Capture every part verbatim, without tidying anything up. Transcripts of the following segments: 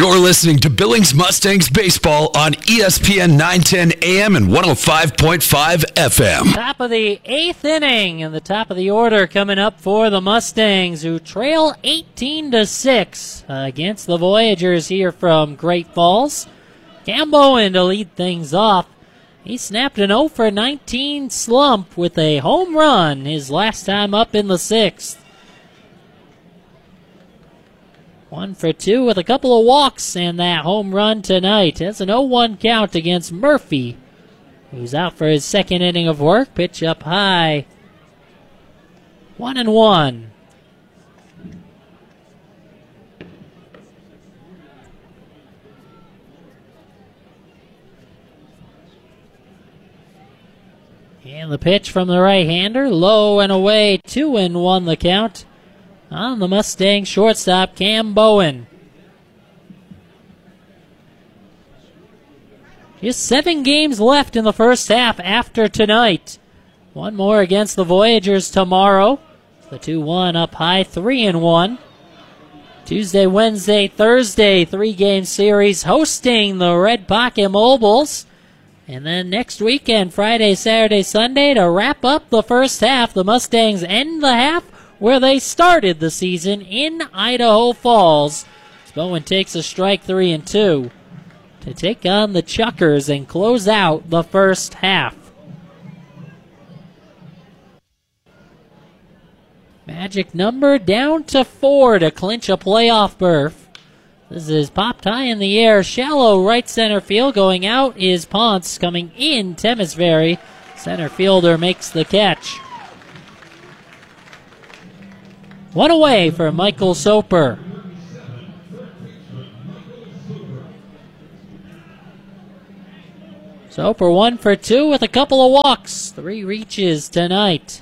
You're listening to Billings Mustangs Baseball on E S P N nine ten A M and one oh five point five F M. Top of the eighth inning and the top of the order coming up for the Mustangs, who trail eighteen to six uh, against the Voyagers here from Great Falls. Cam Bowen to lead things off. He snapped an oh for nineteen slump with a home run his last time up in the sixth. One for two with a couple of walks and that home run tonight. That's an oh one count against Murphy, who's out for his second inning of work. Pitch up high. One and one. And the pitch from the right-hander, low and away, two and one the count on the Mustang shortstop, Cam Bowen. Just seven games left in the first half after tonight. One more against the Voyagers tomorrow. The two one up high, three and one. Tuesday, Wednesday, Thursday, three-game series hosting the Red Pocket Mobiles. And then next weekend, Friday, Saturday, Sunday, to wrap up the first half, the Mustangs end the half where they started the season in Idaho Falls. Bowen takes a strike three and two to take on the Chuckers and close out the first half. Magic number down to four to clinch a playoff berth. This is popped high in the air, shallow right center field. Going out is Ponce. Coming in, Temesbury. Center fielder makes the catch. One away for Michael Soper. Soper one for two with a couple of walks. Three reaches tonight.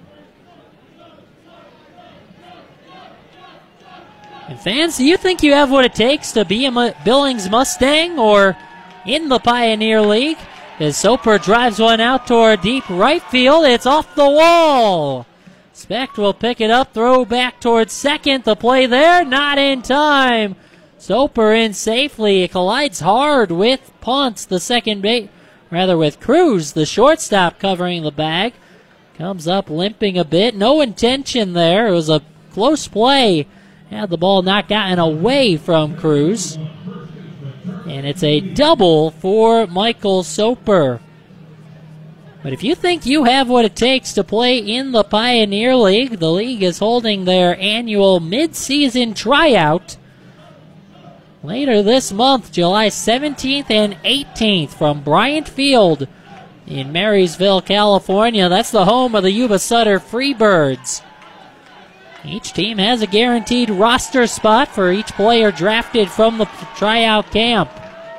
And fans, do you think you have what it takes to be a Billings Mustang or in the Pioneer League? As Soper drives one out toward deep right field, it's off the wall. Specht will pick it up, throw back towards second. The play there, not in time. Soper in safely. It collides hard with Ponce, the second base, rather with Cruz, the shortstop, covering the bag. Comes up limping a bit. No intention there. It was a close play. Had the ball not gotten away from Cruz. And it's a double for Michael Soper. But if you think you have what it takes to play in the Pioneer League, the league is holding their annual mid-season tryout later this month, July seventeenth and eighteenth, from Bryant Field in Marysville, California. That's the home of the Yuba Sutter Freebirds. Each team has a guaranteed roster spot for each player drafted from the tryout camp.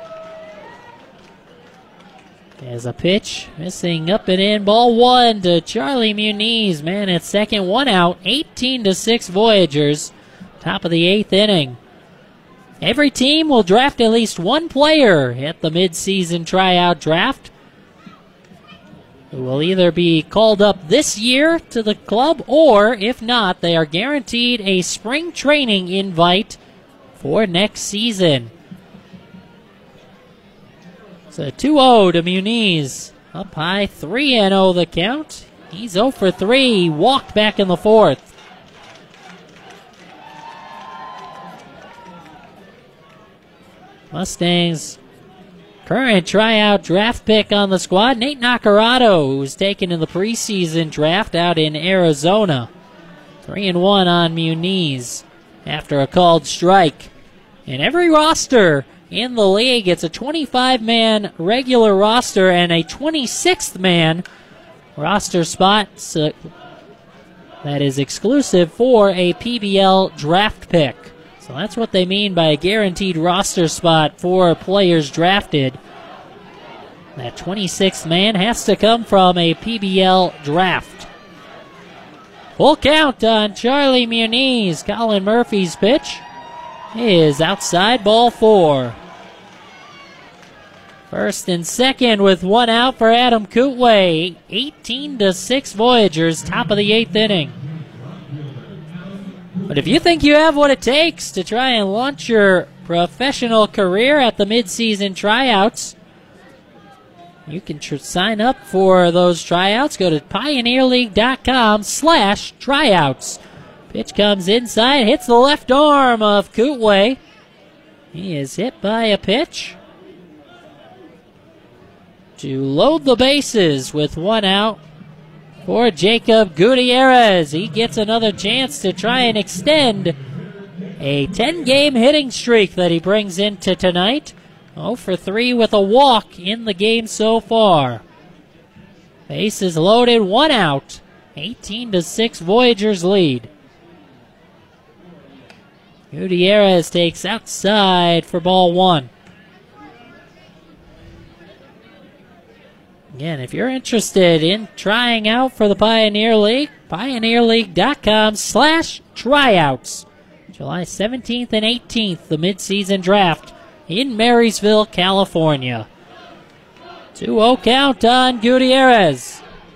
There's a pitch, missing up and in, ball one to Charlie Muniz. Man at second, one out, eighteen to six Voyagers, top of the eighth inning. Every team will draft at least one player at the mid-season tryout draft, who will either be called up this year to the club, or if not, they are guaranteed a spring training invite for next season. So two oh to Muniz. Up high, three and oh the count. He's oh for three. Walked back in the fourth. Mustangs current tryout draft pick on the squad, Nate Nacarado, who was taken in the preseason draft out in Arizona. Three and one on Muniz after a called strike. And every roster in the league, it's a twenty-five man regular roster and a twenty-sixth man roster spot so that is exclusive for a P B L draft pick. So that's what they mean by a guaranteed roster spot for players drafted. That twenty-sixth man has to come from a P B L draft. Full count on Charlie Muniz. Colin Murphy's pitch is outside, ball four. First and second with one out for Adam Kootway. eighteen to six Voyagers, top of the eighth inning. But if you think you have what it takes to try and launch your professional career at the midseason tryouts. You can tr- sign up for those tryouts. Go to pioneerleague.com slash tryouts. Pitch comes inside, hits the left arm of Kootway. He is hit by a pitch to load the bases with one out for Jacob Gutierrez. He gets another chance to try and extend a ten-game hitting streak that he brings into tonight. oh for three with a walk in the game so far. Bases loaded, one out. eighteen to six Voyagers lead. Gutierrez takes outside for ball one. Again, if you're interested in trying out for the Pioneer League, pioneerleague.com slash tryouts. July seventeenth and eighteenth, the midseason draft in Marysville, California. two oh count on Gutierrez.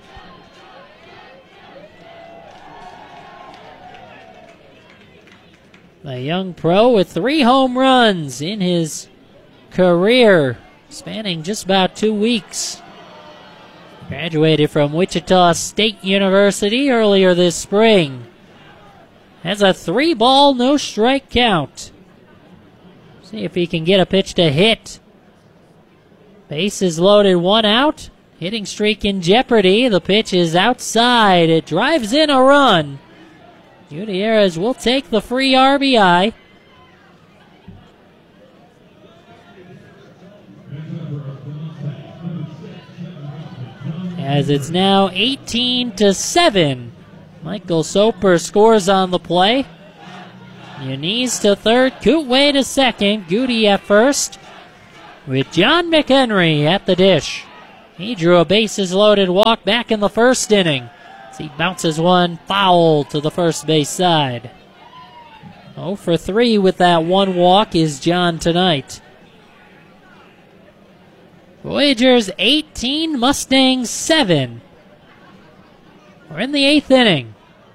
A young pro with three home runs in his career, spanning just about two weeks. Graduated from Wichita State University earlier this spring. Has a three ball, no strike count. See if he can get a pitch to hit. Bases loaded, one out. Hitting streak in jeopardy. The pitch is outside. It drives in a run. Gutierrez will take the free R B I. As it's now eighteen to seven. Michael Soper scores on the play. Muniz to third, Kootway to second, Goody at first, with John McHenry at the dish. He drew a bases loaded walk back in the first inning. He bounces one foul to the first base side. oh for three with that one walk is John tonight. Voyagers eighteen, Mustangs seven. We're in the eighth inning.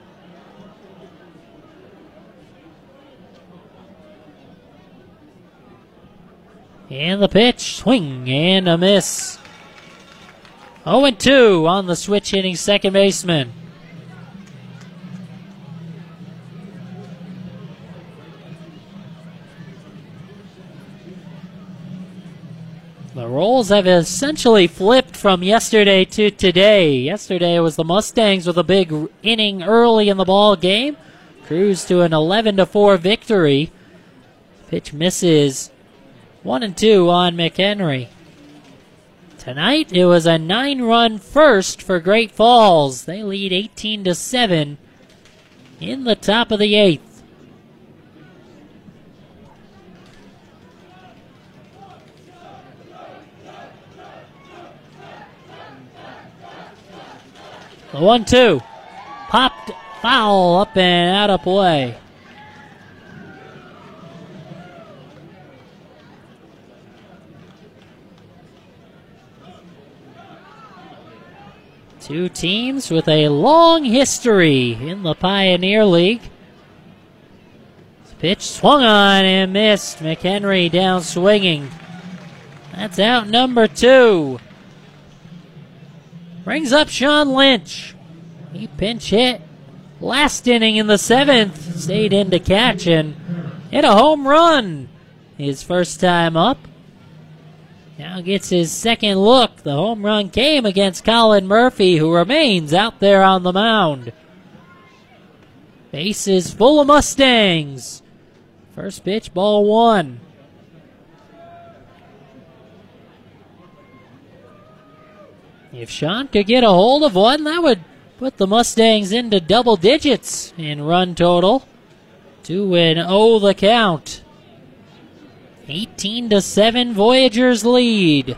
And the pitch, swing and a miss. oh and two on the switch hitting second baseman. The roles have essentially flipped from yesterday to today. Yesterday was the Mustangs with a big inning early in the ball game. Cruised to an eleven to four victory. Pitch misses. One and two on McHenry. Tonight it was a nine-run first for Great Falls. They lead eighteen to seven in the top of the eighth. The one two. Popped foul up and out of play. Two teams with a long history in the Pioneer League. Pitch swung on and missed. McHenry down swinging. That's out number two. Brings up Sean Lynch. He pinch hit last inning in the seventh. Stayed in to catch and hit a home run his first time up. Now gets his second look. The home run came against Colin Murphy, who remains out there on the mound. Bases full of Mustangs. First pitch, ball one. If Sean could get a hold of one, that would put the Mustangs into double digits in run total. Two and oh the count. eighteen to seven, Voyagers lead.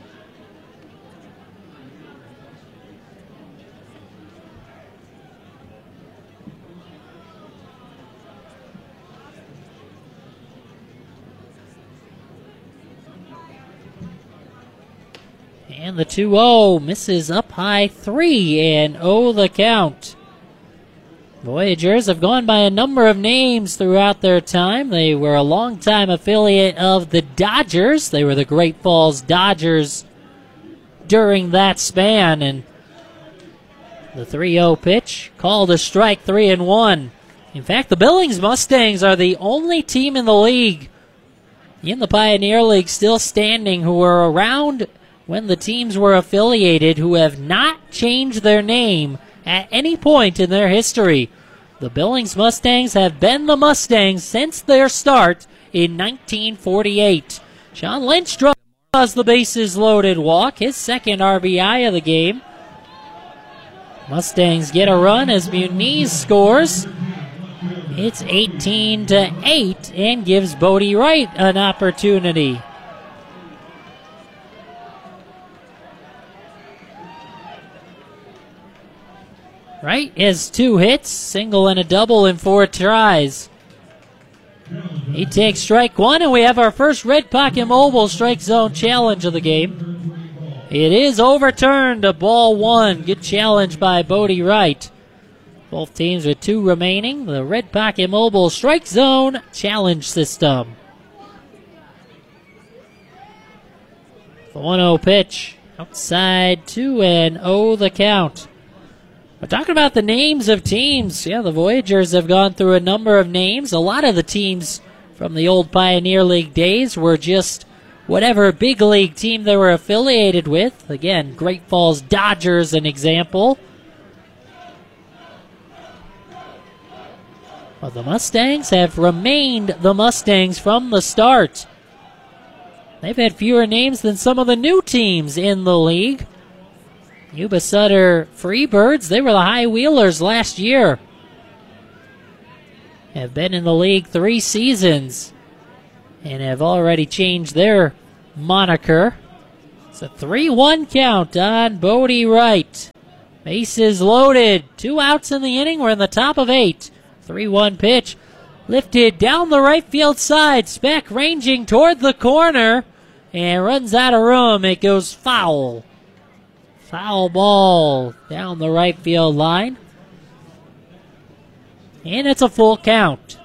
And the two oh misses up high, three and oh the count. Voyagers have gone by a number of names throughout their time. They were a longtime affiliate of the Dodgers. They were the Great Falls Dodgers during that span. And the three oh pitch called a strike, three and one. In fact, the Billings Mustangs are the only team in the league, in the Pioneer League, still standing, who were around when the teams were affiliated, who have not changed their name at any point in their history. The Billings Mustangs have been the Mustangs since their start in nineteen forty-eight. Sean Lynch draws the bases loaded walk, his second R B I of the game. Mustangs get a run as Muniz scores. It's eighteen to eight and gives Bodie Wright an opportunity. Wright has two hits, single and a double in four tries. He takes strike one, and we have our first Red Pocket Mobile strike zone challenge of the game. It is overturned to ball one. Good challenge by Bodie Wright. Both teams with two remaining. The Red Pocket Mobile strike zone challenge system. The one oh pitch. Outside two and oh the count. We're talking about the names of teams. Yeah, the Voyagers have gone through a number of names. A lot of the teams from the old Pioneer League days were just whatever big league team they were affiliated with. Again, Great Falls Dodgers, an example. But the Mustangs have remained the Mustangs from the start. They've had fewer names than some of the new teams in the league. Yuba Sutter Freebirds, they were the High Wheelers last year. Have been in the league three seasons and have already changed their moniker. It's a three one count on Bodie Wright. Bases loaded. Two outs in the inning. We're in the top of eight. three one pitch. Lifted down the right field side. Speck ranging toward the corner and runs out of room. It goes foul. Foul ball down the right field line. And it's a full count.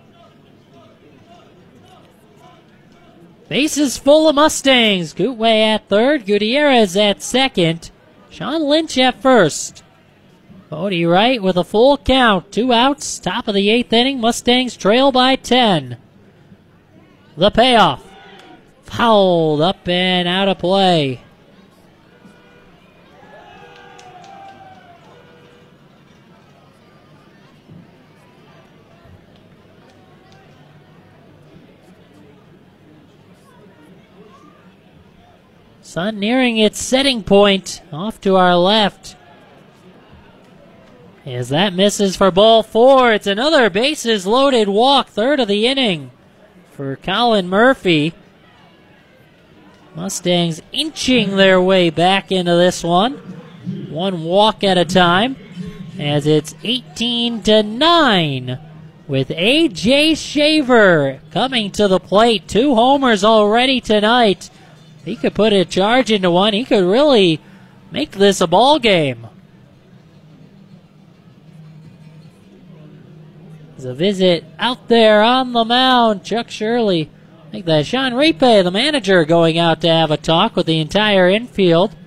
Bases full of Mustangs. Gootway at third. Gutierrez at second. Sean Lynch at first. Bodie Wright with a full count. Two outs. Top of the eighth inning. Mustangs trail by ten. The payoff. Fouled up and out of play. Sun nearing its setting point, off to our left. As that misses for ball four, it's another bases loaded walk, third of the inning for Colin Murphy. Mustangs inching their way back into this one, one walk at a time, as it's eighteen to nine with A J Shaver coming to the plate. Two homers already tonight. He could put a charge into one. He could really make this a ball game. There's a visit out there on the mound. Chuck Shirley. I think that's Sean Ripe, the manager, going out to have a talk with the entire infield.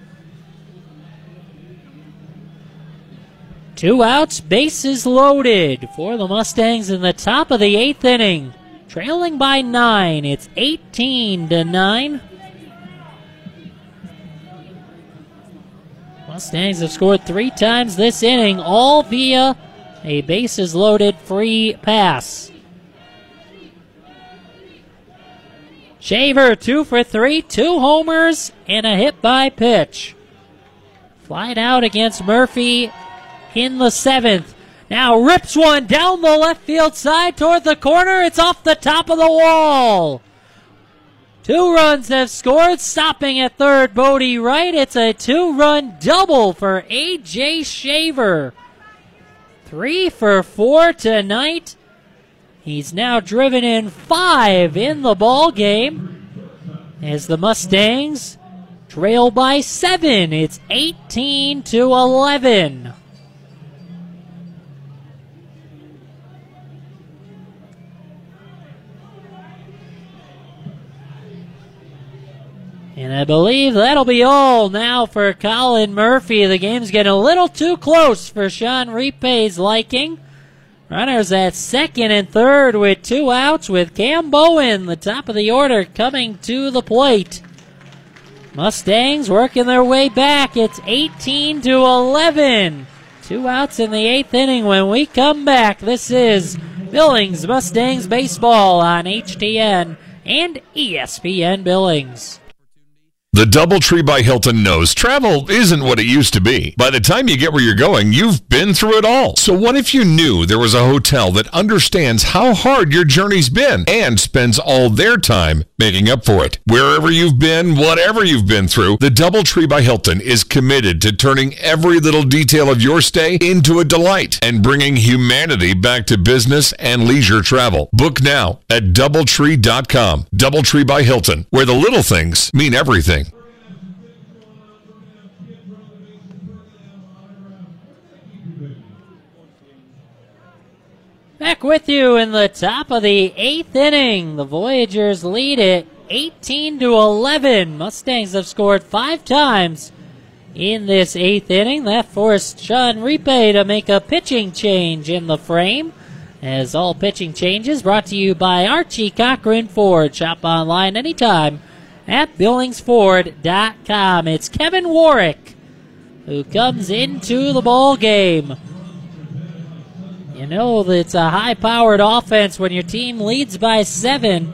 Two outs, bases loaded for the Mustangs in the top of the eighth inning. Trailing by nine. It's eighteen to nine. Mustangs have scored three times this inning, all via a bases-loaded free pass. Shaver, two for three, two homers, and a hit by pitch. Flied out against Murphy in the seventh. Now rips one down the left field side toward the corner. It's off the top of the wall. Two runs have scored, stopping at third, Bodie Wright. It's a two-run double for A J Shaver. Three for four tonight. He's now driven in five in the ball game as the Mustangs trail by seven. It's eighteen to eleven. And I believe that'll be all now for Colin Murphy. The game's getting a little too close for Sean Repay's liking. Runners at second and third with two outs with Cam Bowen, the top of the order, coming to the plate. Mustangs working their way back. It's eighteen to eleven. Two outs in the eighth inning. When we come back, this is Billings Mustangs baseball on H T N and E S P N Billings. The DoubleTree by Hilton knows travel isn't what it used to be. By the time you get where you're going, you've been through it all. So what if you knew there was a hotel that understands how hard your journey's been and spends all their time making up for it? Wherever you've been, whatever you've been through, the DoubleTree by Hilton is committed to turning every little detail of your stay into a delight and bringing humanity back to business and leisure travel. Book now at doubletree dot com. DoubleTree by Hilton, where the little things mean everything. Back with you in the top of the eighth inning. The Voyagers lead it eighteen to eleven. Mustangs have scored five times in this eighth inning. That forced Sean Repay to make a pitching change in the frame. As all pitching changes brought to you by Archie Cochran Ford. Shop online anytime at billings ford dot com. It's Kevin Warwick who comes into the ball game. You know that it's a high-powered offense when your team leads by seven.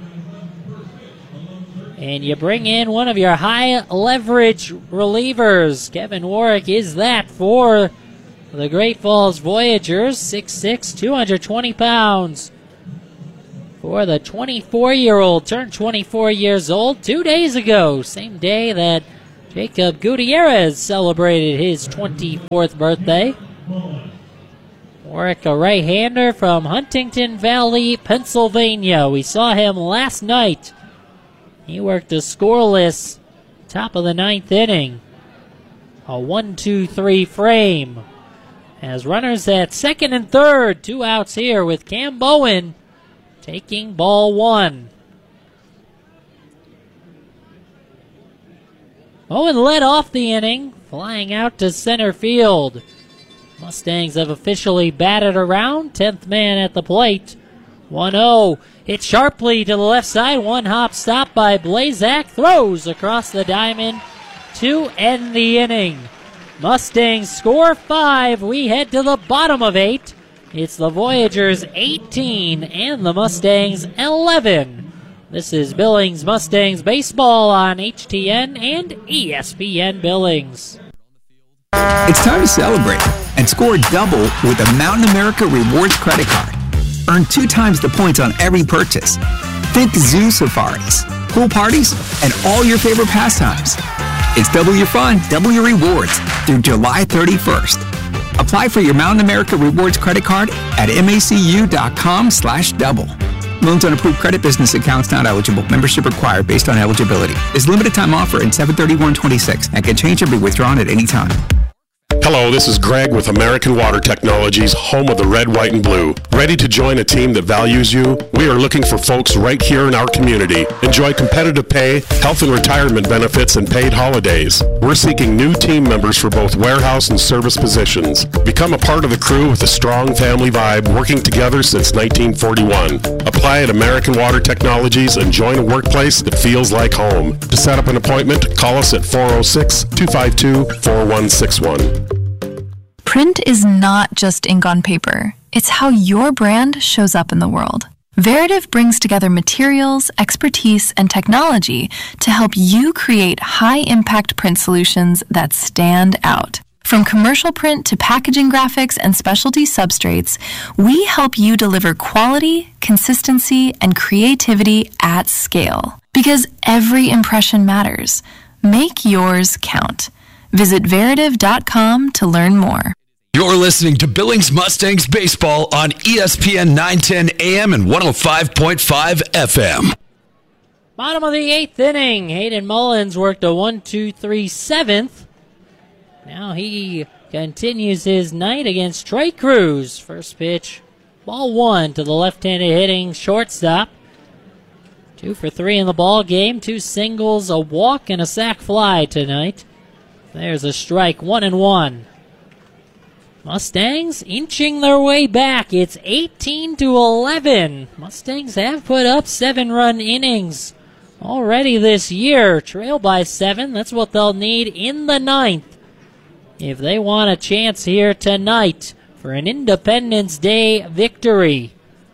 And you bring in one of your high-leverage relievers. Kevin Warwick is that for the Great Falls Voyagers. six six, two hundred twenty pounds. For the twenty-four-year-old, turned twenty-four years old two days ago. Same day that Jacob Gutierrez celebrated his twenty-fourth birthday. Warwick, a right-hander from Huntington Valley, Pennsylvania. We saw him last night. He worked a scoreless top of the ninth inning. A one two three frame. As runners at second and third, two outs here with Cam Bowen taking ball one. Bowen led off the inning, flying out to center field. Mustangs have officially batted around. tenth man at the plate. one oh. Hit sharply to the left side. One hop stop by Blazak. Throws across the diamond to end the inning. Mustangs score five. We head to the bottom of eight. It's the Voyagers eighteen and the Mustangs eleven. This is Billings Mustangs baseball on H T N and E S P N Billings. It's time to celebrate and score double with a Mountain America Rewards credit card. Earn two times the points on every purchase. Think zoo safaris, pool parties, and all your favorite pastimes. It's double your fun, double your rewards through July thirty-first. Apply for your Mountain America Rewards credit card at macu.com slash double. Loans on approved credit business accounts not eligible. Membership required based on eligibility. This limited time offer in seven thirty-one twenty-six and can change or be withdrawn at any time. Hello, this is Greg with American Water Technologies, home of the red, white, and blue. Ready to join a team that values you? We are looking for folks right here in our community. Enjoy competitive pay, health and retirement benefits, and paid holidays. We're seeking new team members for both warehouse and service positions. Become a part of the crew with a strong family vibe, working together since nineteen forty-one. Apply at American Water Technologies and join a workplace that feels like home. To set up an appointment, call us at four oh six, two five two, four one six one. Print is not just ink on paper. It's how your brand shows up in the world. Veritiv brings together materials, expertise, and technology to help you create high-impact print solutions that stand out. From commercial print to packaging graphics and specialty substrates, we help you deliver quality, consistency, and creativity at scale. Because every impression matters. Make yours count. Visit veritiv dot com to learn more. You're listening to Billings Mustangs baseball on E S P N nine ten A M and one oh five point five F M. Bottom of the eighth inning. Hayden Mullins worked a one two three seventh. Now he continues his night against Trey Cruz. First pitch, ball one to the left-handed hitting shortstop. Two for three in the ball game. Two singles, a walk, and a sac fly tonight. There's a strike, one and one. Mustangs inching their way back. It's eighteen to eleven. Mustangs have put up seven-run innings already this year. Trail by seven. That's what they'll need in the ninth if they want a chance here tonight for an Independence Day victory.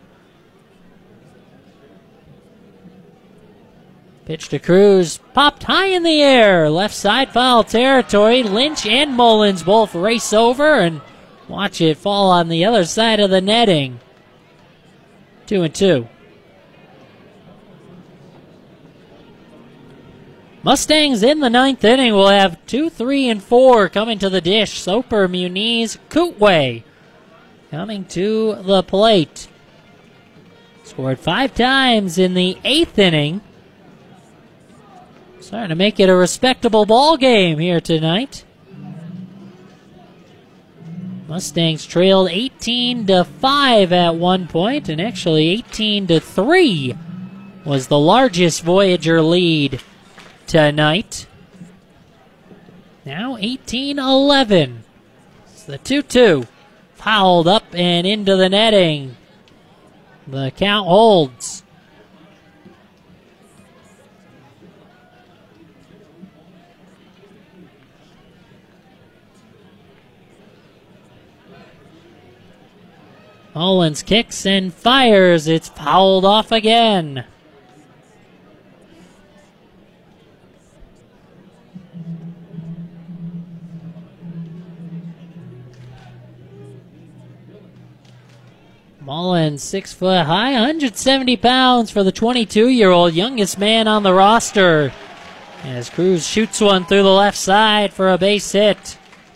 Pitch to Cruz, popped high in the air. Left side foul territory. Lynch and Mullins both race over and watch it fall on the other side of the netting. Two and two. Mustangs in the ninth inning will have two, three, and four coming to the dish. Soper, Muniz, Kootway coming to the plate. Scored five times in the eighth inning. Starting to make it a respectable ball game here tonight. Mustangs trailed eighteen to five at one point, and actually eighteen to three was the largest Voyager lead tonight. Now eighteen eleven. It's the two two. Fouled up and into the netting. The count holds. Mullins kicks and fires. It's fouled off again. Mullins, six foot high, one hundred seventy pounds for the twenty-two-year-old, youngest man on the roster. As Cruz shoots one through the left side for a base hit.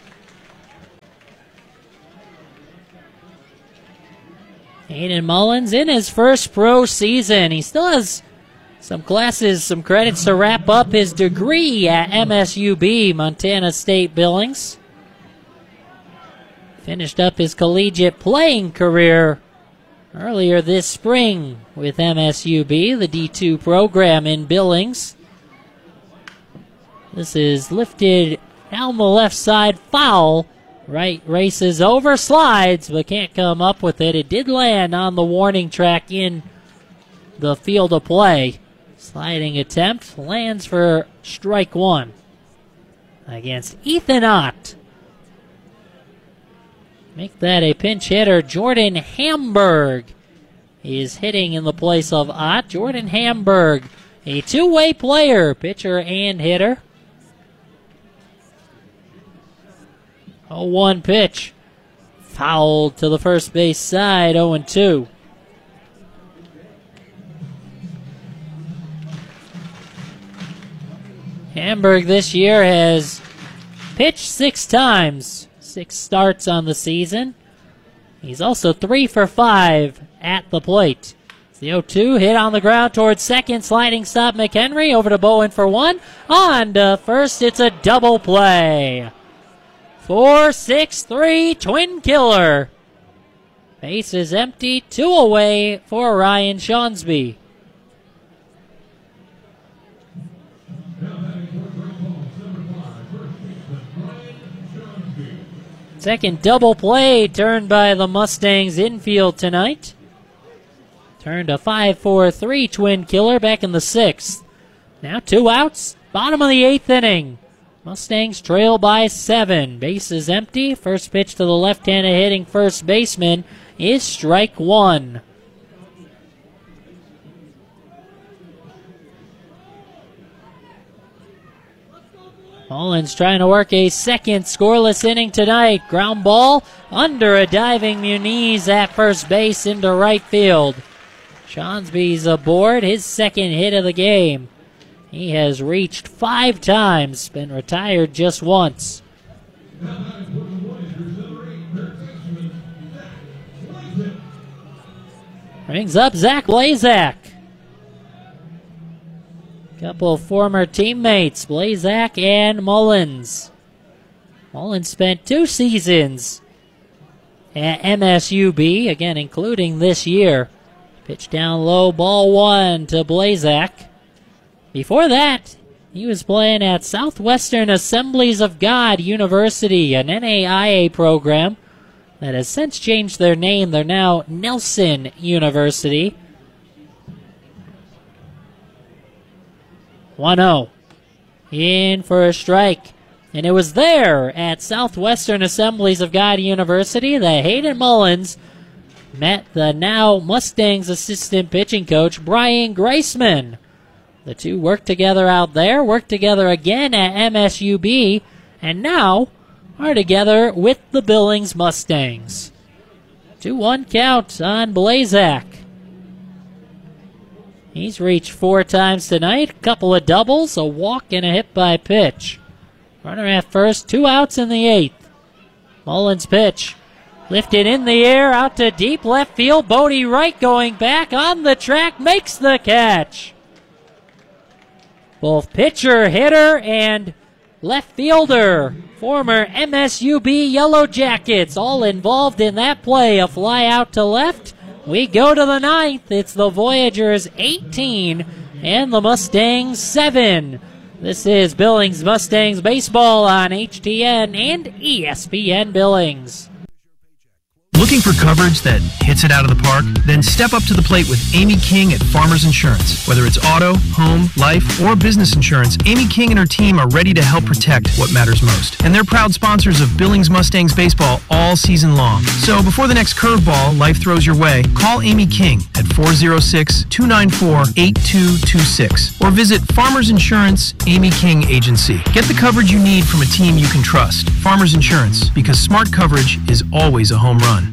Aiden Mullins in his first pro season. He still has some classes, some credits to wrap up his degree at M S U B, Montana State Billings. Finished up his collegiate playing career earlier this spring with M S U B, the D two program in Billings. This is lifted down the left side, foul. Right races over, slides, but can't come up with it. It did land on the warning track in the field of play. Sliding attempt lands for strike one against Ethan Ott. Make that a pinch hitter. Jordan Hamburg is hitting in the place of Ott. Jordan Hamburg, a two-way player, pitcher and hitter. oh one pitch. Fouled to the first base side, oh and two. Hamburg this year has pitched six times. Six starts on the season. He's also three for five at the plate. It's the oh two hit on the ground towards second. Sliding stop McHenry over to Bowen for one. On to first, it's a double play. Four, six, three, twin killer. Base is empty, two away for Ryan Shawnsby. Second double play turned by the Mustangs infield tonight. Turned a five four three twin killer back in the sixth. Now two outs, bottom of the eighth inning. Mustangs trail by seven. Base is empty. First pitch to the left-handed hitting first baseman is strike one. Mullins trying to work a second scoreless inning tonight. Ground ball under a diving Muniz at first base into right field. Shawnsby's aboard, his second hit of the game. He has reached five times, been retired just once. Brings up Zach Blazak. Couple of former teammates, Blazak and Mullins. Mullins spent two seasons at M S U B, again including this year. Pitch down low, ball one to Blazak. Before that, he was playing at Southwestern Assemblies of God University, an N A I A program that has since changed their name. They're now Nelson University. one oh. In for a strike. And it was there at Southwestern Assemblies of God University that Hayden Mullins met the now Mustangs assistant pitching coach, Brian Greisman. The two worked together out there, worked together again at M S U B, and now are together with the Billings Mustangs. two one count on Blazak. He's reached four times tonight, a couple of doubles, a walk, and a hit by pitch. Runner at first, two outs in the eighth. Mullins pitch. Lifted in the air, out to deep left field. Bodie Wright going back on the track, makes the catch. Both pitcher, hitter, and left fielder, former M S U B Yellow Jackets, all involved in that play. A fly out to left. We go to the ninth. It's the Voyagers eighteen and the Mustangs seven. This is Billings Mustangs baseball on H T N and E S P N Billings. Looking for coverage that hits it out of the park? Then step up to the plate with Amy King at Farmers Insurance. Whether it's auto, home, life, or business insurance, Amy King and her team are ready to help protect what matters most. And they're proud sponsors of Billings Mustangs baseball all season long. So before the next curveball life throws your way, call Amy King at four oh six, two nine four, eight two two six or visit Farmers Insurance Amy King Agency. Get the coverage you need from a team you can trust. Farmers Insurance, because smart coverage is always a home run.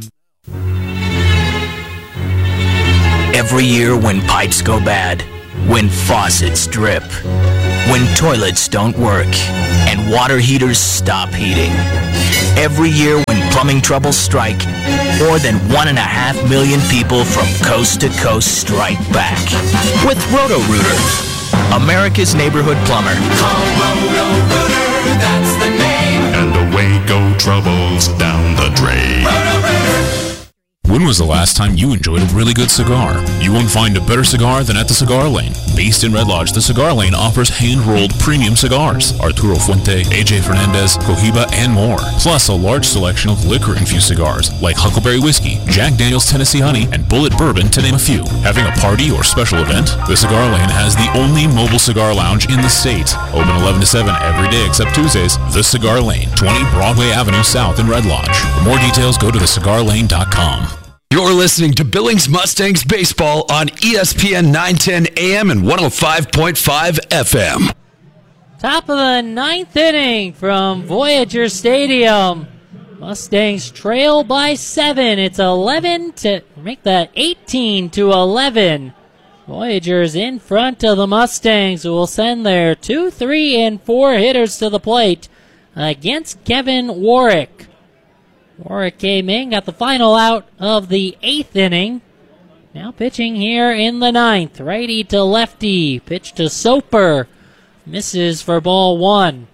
Every year when pipes go bad, when faucets drip, when toilets don't work, and water heaters stop heating. Every year when plumbing troubles strike, more than one and a half million people from coast to coast strike back. With Roto-Rooter, America's neighborhood plumber. Call Roto-Rooter, that's the name. And away go troubles down the drain. Roto-Rooter. When was the last time you enjoyed a really good cigar? You won't find a better cigar than at the Cigar Lane. Based in Red Lodge, the Cigar Lane offers hand-rolled premium cigars, Arturo Fuente, A J Fernandez, Cohiba, and more. Plus a large selection of liquor-infused cigars like Huckleberry Whiskey, Jack Daniel's Tennessee Honey, and Bullet Bourbon, to name a few. Having a party or special event? The Cigar Lane has the only mobile cigar lounge in the state. Open eleven to seven every day except Tuesdays. The Cigar Lane, twenty Broadway Avenue South in Red Lodge. For more details, go to the cigar lane dot com. You're listening to Billings Mustangs baseball on E S P N nine ten A M and one oh five point five F M. Top of the ninth inning from Voyager Stadium. Mustangs trail by seven. It's eleven to make that eighteen to eleven. Voyagers in front of the Mustangs, who will send their two, three, and four hitters to the plate against Kevin Warwick. Warwick came in, got the final out of the eighth inning. Now pitching here in the ninth. Righty to lefty. Pitch to Soper. Misses for ball one.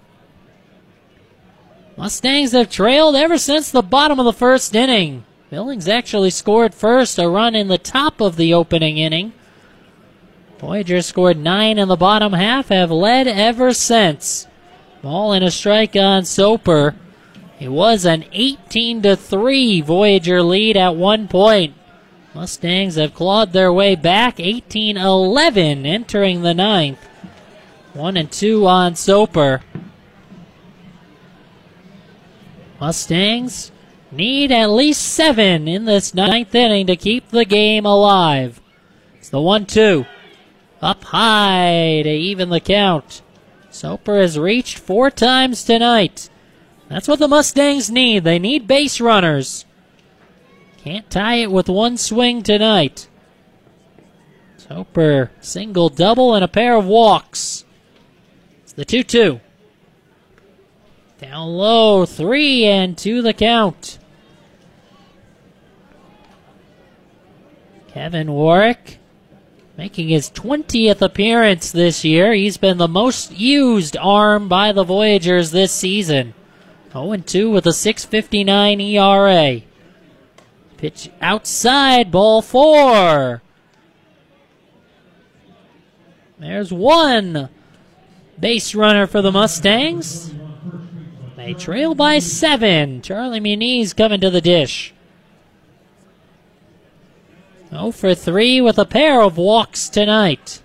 Mustangs have trailed ever since the bottom of the first inning. Billings actually scored first, a run in the top of the opening inning. Voyager scored nine in the bottom half, have led ever since. Ball and a strike on Soper. It was an eighteen to three Voyager lead at one point. Mustangs have clawed their way back, eighteen eleven entering the ninth. One and two on Soper. Mustangs need at least seven in this ninth inning to keep the game alive. It's the one two. Up high to even the count. Soper has reached four times tonight. That's what the Mustangs need. They need base runners. Can't tie it with one swing tonight. Soper, single, double, and a pair of walks. It's the two two. Down low, three and two the count. Kevin Warwick making his twentieth appearance this year. He's been the most used arm by the Voyagers this season. oh and two with a six fifty-nine E R A. Pitch outside, ball four. There's one base runner for the Mustangs. They trail by seven. Charlie Muniz coming to the dish. oh for three with a pair of walks tonight.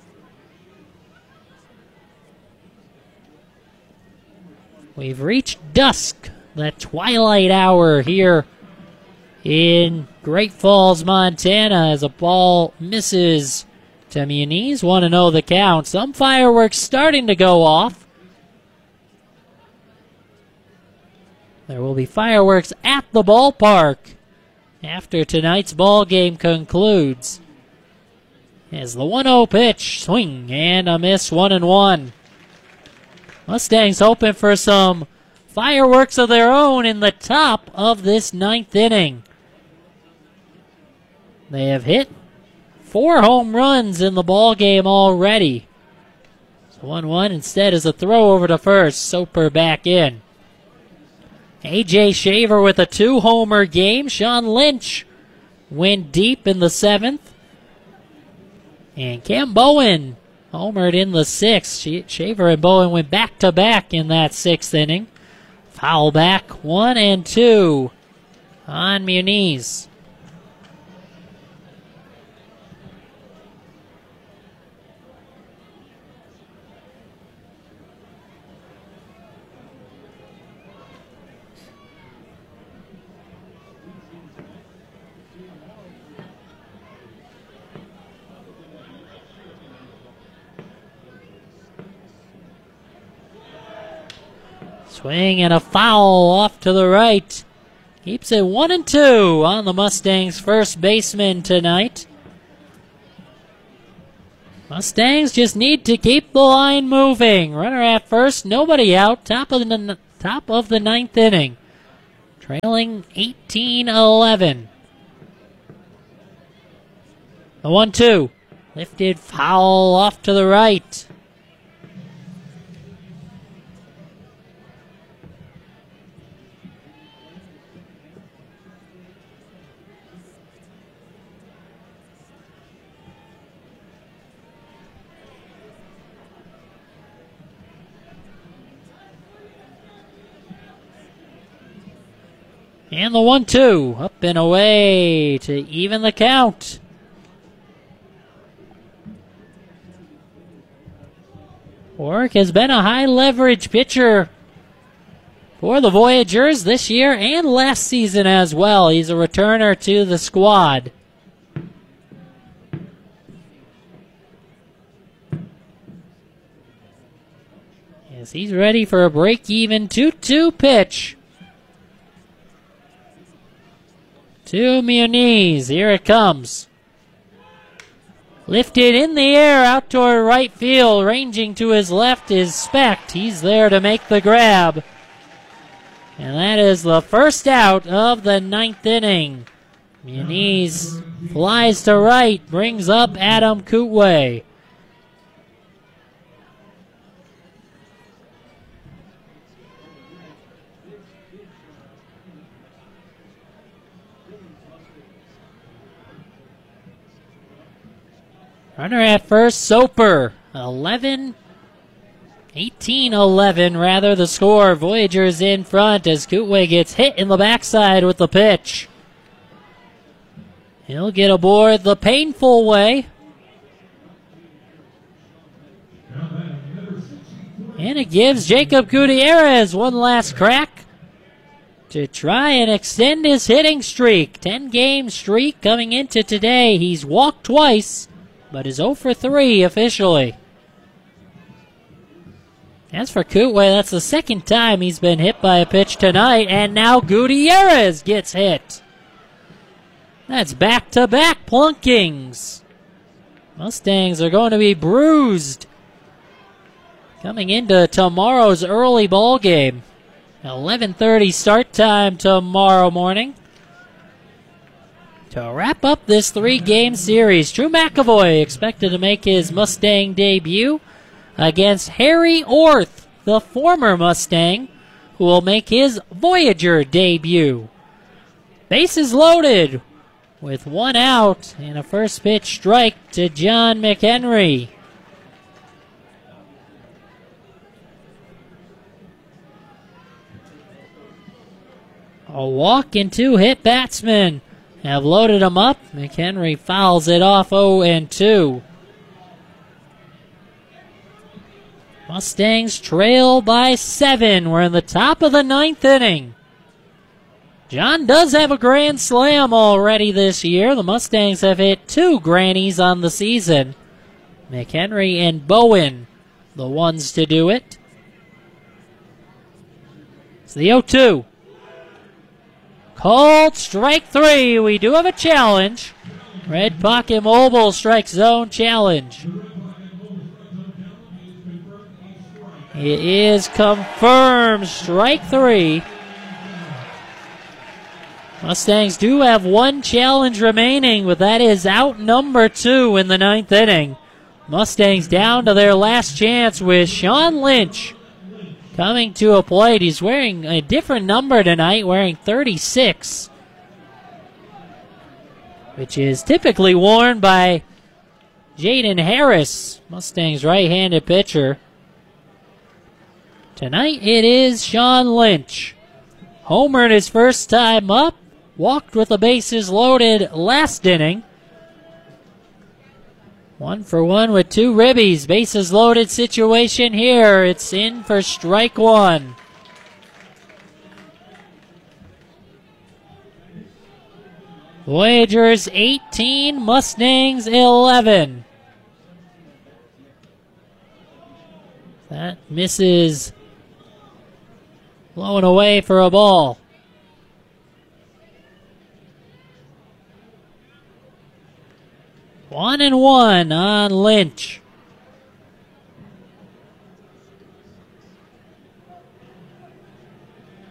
We've reached dusk, the twilight hour here in Great Falls, Montana, as a ball misses to Muniz. Want to know the count. Some fireworks starting to go off. There will be fireworks at the ballpark after tonight's ball game concludes. As the one oh pitch, swing and a miss, one and one. Mustangs hoping for some fireworks of their own in the top of this ninth inning. They have hit four home runs in the ball game already. So one one instead is a throw over to first. Soper back in. A J Shaver with a two-homer game. Sean Lynch went deep in the seventh. And Cam Bowen homered in the sixth. Shaver and Bowen went back-to-back in that sixth inning. Foul back, one and two on Muniz. Swing and a foul off to the right. Keeps it one and two on the Mustangs' first baseman tonight. Mustangs just need to keep the line moving. Runner at first, nobody out. Top of the top of the ninth inning, trailing eighteen eleven. The one two lifted foul off to the right. And the one two, up and away to even the count. Warwick has been a high leverage pitcher for the Voyagers this year and last season as well. He's a returner to the squad. Yes, he's ready for a break-even two two pitch. To Muniz. Here it comes. Lifted in the air out toward right field. Ranging to his left is Specht. He's there to make the grab. And that is the first out of the ninth inning. Muniz flies to right. Brings up Adam Kootway. Runner at first, Soper. eleven, eighteen eleven, rather, the score. Voyagers in front as Kootway gets hit in the backside with the pitch. He'll get aboard the painful way. And it gives Jacob Gutierrez one last crack to try and extend his hitting streak. ten-game streak coming into today. He's walked twice, but is oh for three officially. As for Kootway, that's the second time he's been hit by a pitch tonight, and now Gutierrez gets hit. That's back-to-back plunkings. Mustangs are going to be bruised coming into tomorrow's early ball game. eleven thirty start time tomorrow morning. To wrap up this three-game series, Drew McAvoy expected to make his Mustang debut against Harry Orth, the former Mustang, who will make his Voyager debut. Bases loaded with one out and a first pitch strike to John McHenry. A walk and two hit batsmen have loaded him up. McHenry fouls it off oh and two. Mustangs trail by seven. We're in the top of the ninth inning. John does have a grand slam already this year. The Mustangs have hit two grannies on the season. McHenry and Bowen, the ones to do it. It's the oh two. Called strike three. We do have a challenge. Red Pocket Mobile strike zone challenge. It is confirmed. Strike three. Mustangs do have one challenge remaining, but that is out number two in the ninth inning. Mustangs down to their last chance with Sean Lynch coming to a plate. He's wearing a different number tonight, wearing thirty-six, which is typically worn by Jaden Harris, Mustangs' right-handed pitcher. Tonight it is Sean Lynch. Homered his first time up, walked with the bases loaded last inning. One for one with two ribbies. Bases loaded situation here. It's in for strike one. Voyagers eighteen, Mustangs eleven. That misses. Blowing away for a ball. One and one on Lynch.